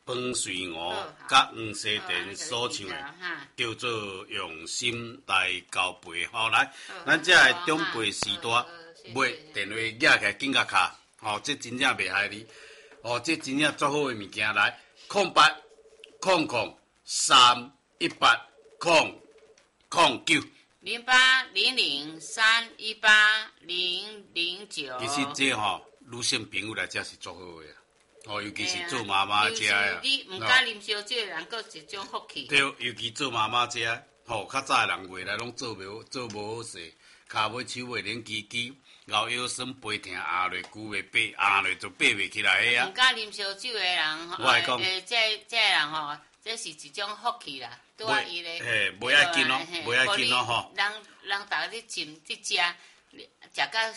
彭水娥甲黄西田所唱的，叫做《用心来交陪》。好，来，咱这个长辈时代，买电话举起来，紧甲卡，吼，这真正袂害你，哦，这真正足好的物件。来，0800318009。 0800318009。 其实这吼，女性朋友来这是足好的。哦，尤其是做妈妈这啊， 你唔敢啉烧酒的人，佫一种福气。 对，尤其做妈妈这，吼，较早的人未来拢做无好势，骹尾手尾连吱吱，后腰酸背疼，压落骨袂爬，压落就爬袂起来个啊。 唔敢啉烧酒的人， 我来讲， 这人吼，这是一种福气啦。对啊，伊咧， 袂要紧咯，袂要紧咯吼。 人逐日咧食到